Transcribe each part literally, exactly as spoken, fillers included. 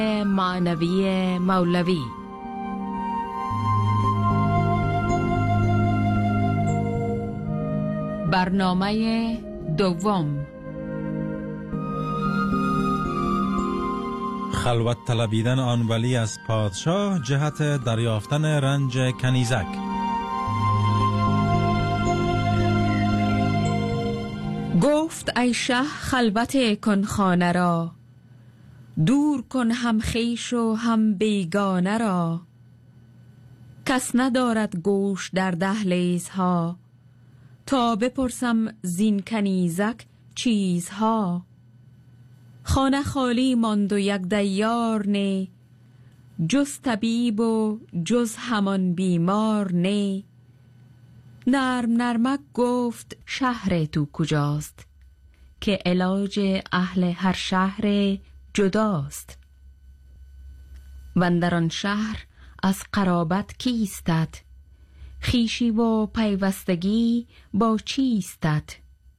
معنوی مولوی. برنامه دوم، خلوت طلبیدن آن ولی از پادشاه جهت دریافتن رنج کنیزک. گفت ای شه خلوت کن خانه را، دور کن هم خویش و هم بیگانه را. کس ندارد گوش در دهلیزها، تا بپرسم زین کنیزک چیزها. خانه خالی ماند و یک دیار نه، جز طبیب و جز همان بیمار نه. نرم نرمک گفت شهر تو کجاست، که علاج اهل هر شهر جداست. وندران شهر از قرابت کیستت، خویشی و پیوستگی با چیستت.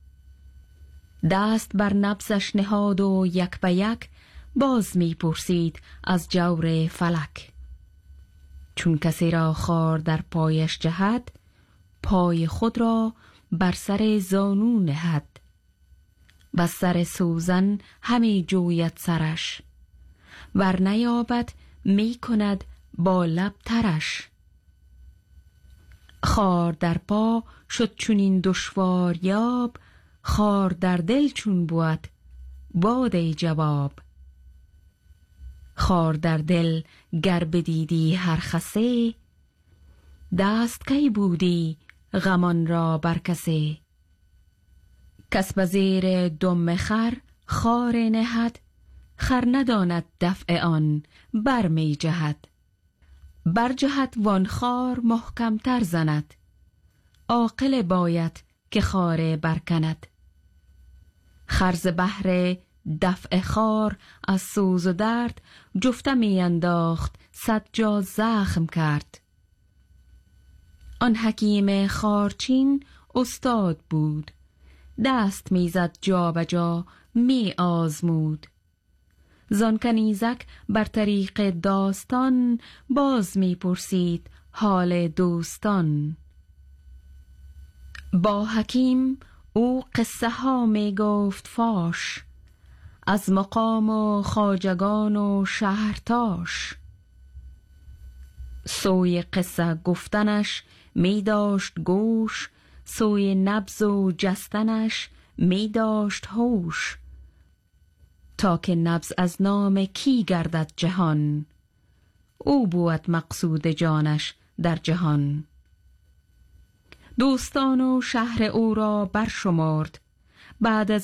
دست بر نبضش نهاد و یک به یک باز می پرسید از جور فلک. چون کسی را خار در پایش جهد، پای خود را بر سر زانو نهد. و سر سوزن همی جوید سرش، ور نیابد می کند با لب ترش. خار در پا شد چونین دشوار یاب، خار در دل چون بود باده جواب. خار در دل گر بدیدی هر خسه، دست کی بودی غمان را بر کسه. کس به زیر دم خر خار نهد، خر نداند دفع آن بر می جهد. بر جهت وان خار محکم تر زند، عاقل باید که خار برکند. خرز بهر دفع خار از سوز و درد، جفته می انداخت صد جا زخم کرد. آن حکیم خارچین استاد بود، دست می زد جا به جا می آزمود. زان کنیزک بر طریق داستان، باز می پرسید حال دوستان. با حکیم او قصه ها می گفت فاش، از مقام و خواجگان و شهرتاش. سوی قصه گفتنش می داشت گوش، سوی نبض و جستنش می داشت هوش. تا که نبض از نام کی گردد جهان، او بود مقصود جانش در جهان. دوستان و شهر او را برشمرد، بعد از